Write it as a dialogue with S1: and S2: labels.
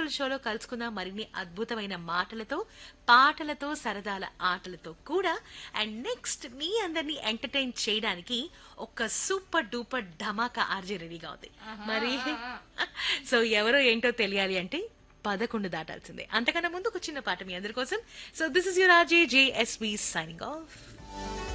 S1: Beautiful షోలో కలుసుకుందాం మరిన్ని అద్భుతమైన మాటలతో, పాటలతో, సరదాల ఆటలతో కూడా. అండ్ నెక్స్ట్ మీ అందరినీ ఎంటర్టైన్ చేయడానికి ఒక సూపర్ డూపర్ ధమాకా ఆర్జే రెడీగా ఉంది. మరి సో ఎవరో ఏంటో తెలియాలి అంటే 11 దాటాల్సిందే. అంతకన్నా ముందు ఒక చిన్న పాట మీ అందరి కోసం. So this is your RJ JSV signing off.